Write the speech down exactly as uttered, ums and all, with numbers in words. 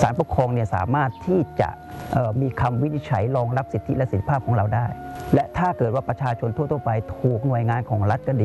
ศาลปกครองเนี่ยสามารถที่จะมีคำวินิจฉัยรองรับสิทธิและเสรีภาพของเราได้และถ้าเกิดว่าประชาชนทั่วๆไปถูกหน่วยงานของรัฐก็ดี